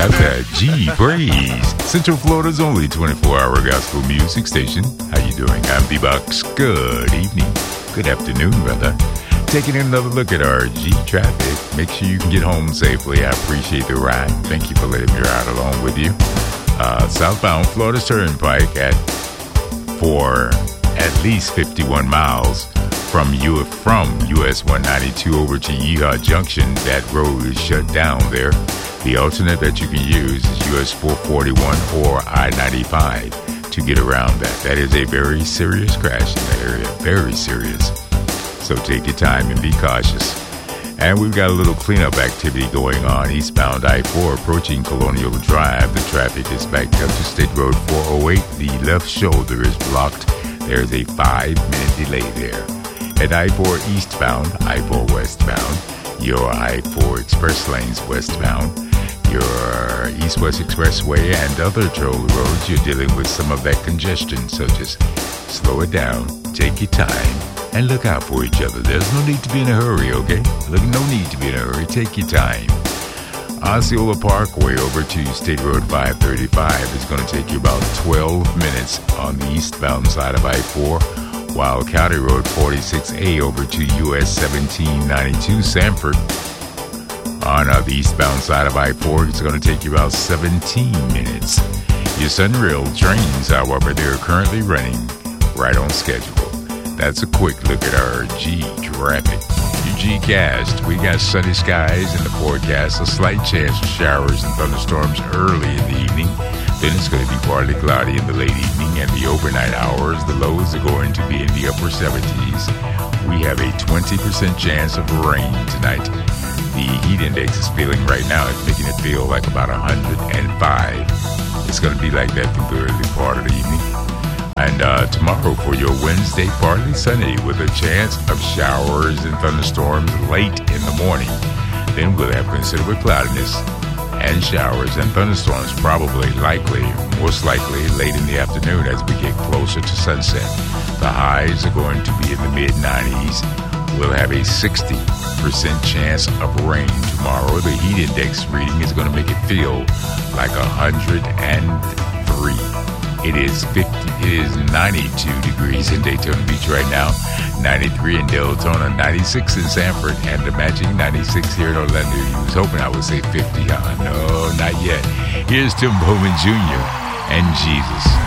got that G-Praise, Central Florida's only 24-hour gospel music station. How you doing? I'm B-Box. Good evening. Good afternoon, brother. Taking another look at our G-Traffic. Make sure you can get home safely. I appreciate the ride. Thank you for letting me ride along with you. Southbound Florida Turnpike for at least 51 miles from US 192 over to Yeehaw Junction. That road is shut down there. The alternate that you can use is US 441 or I-95 to get around that. That is a very serious crash in that area. Very serious. So take your time and be cautious. And we've got a little cleanup activity going on eastbound I-4 approaching Colonial Drive. The traffic is backed up to State Road 408. The left shoulder is blocked. There's a 5-minute delay there. At I-4 eastbound, I-4 westbound, your I-4 express lanes westbound, your East-West Expressway and other toll roads, you're dealing with some of that congestion. So just slow it down, take your time, and look out for each other. There's no need to be in a hurry, okay? No need to be in a hurry. Take your time. Osceola Parkway over to State Road 535 is going to take you about 12 minutes on the eastbound side of I-4, while County Road 46A over to US 1792 Sanford on the eastbound side of I-4 is going to take you about 17 minutes. Your Sunrail trains, however, they're currently running right on schedule. That's a quick look at our G-Traffic. Your G-Cast, we got sunny skies in the forecast, a slight chance of showers and thunderstorms early in the evening. Then it's going to be partly cloudy in the late evening and the overnight hours. The lows are going to be in the upper 70s. We have a 20% chance of rain tonight. The heat index is feeling right now, it's making it feel like about 105. It's going to be like that through the early part of the evening. And tomorrow for your Wednesday, partly sunny with a chance of showers and thunderstorms late in the morning. Then we'll have considerable cloudiness and showers and thunderstorms most likely late in the afternoon as we get closer to sunset. The highs are going to be in the mid-90s. We'll have a 60% chance of rain tomorrow. The heat index reading is going to make it feel like 103. It is 92 degrees in Daytona Beach right now, 93 in Deltona, 96 in Sanford, and the matching 96 here in Orlando. You was hoping I would say 50, huh? No, not yet. Here's Tim Bowman Jr. and Jesus.